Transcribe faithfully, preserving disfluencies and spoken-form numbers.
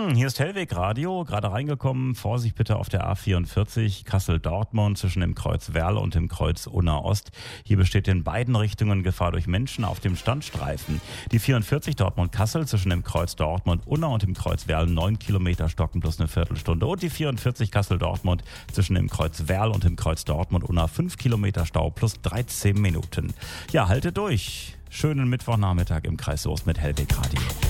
Hier ist Hellweg Radio, gerade reingekommen. Vorsicht bitte auf der A vierundvierzig Kassel-Dortmund zwischen dem Kreuz Werl und dem Kreuz Unna Ost. Hier besteht in beiden Richtungen Gefahr durch Menschen auf dem Standstreifen. Die vierundvierzig Dortmund-Kassel zwischen dem Kreuz Dortmund-Unna und dem Kreuz Werl neun Kilometer stocken plus eine Viertelstunde. Und die vierundvierzig Kassel-Dortmund zwischen dem Kreuz Werl und dem Kreuz Dortmund-Unna fünf Kilometer Stau plus dreizehn Minuten. Ja, haltet durch. Schönen Mittwochnachmittag im Kreis Soest mit Hellweg Radio.